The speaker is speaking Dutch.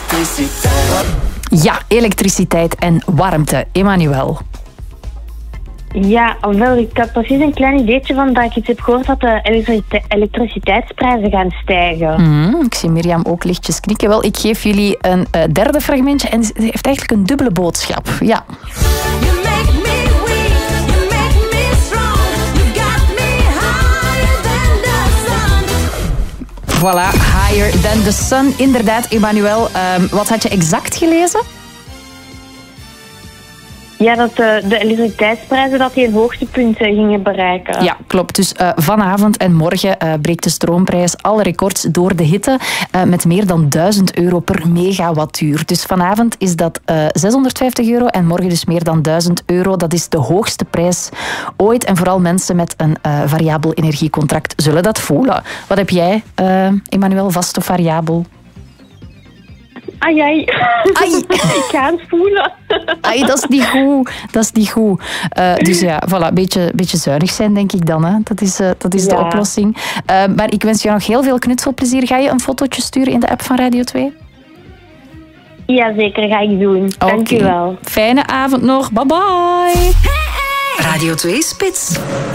Ja, elektriciteit en warmte. Emmanuel. Ja, wel, ik had precies een klein ideetje van dat ik iets heb gehoord dat de elektriciteitsprijzen gaan stijgen. Ik zie Mirjam ook lichtjes knikken. Wel, ik geef jullie een derde fragmentje en het heeft eigenlijk een dubbele boodschap. Ja. Voilà, higher than the sun. Inderdaad, Emmanuel. Wat had je exact gelezen? Ja, dat de elektriciteitsprijzen dat die een hoogtepunt gingen bereiken. Ja, klopt. Dus vanavond en morgen breekt de stroomprijs alle records door de hitte met meer dan €1000 per megawattuur. Dus vanavond is dat €650 en morgen dus meer dan €1000. Dat is de hoogste prijs ooit. En vooral mensen met een variabel energiecontract zullen dat voelen. Wat heb jij, Emmanuel, vast of variabel? Ai. Ik ga het voelen. Ai, dat is niet goed. Dat is niet goed. Dus ja, voilà, beetje zuinig zijn, denk ik dan. Hè. Dat is de oplossing. Maar ik wens je nog heel veel knutselplezier. Ga je een fotootje sturen in de app van Radio 2? Ja, zeker, ga ik doen. Dank je wel. Fijne avond nog. Bye bye. Radio 2 Spits.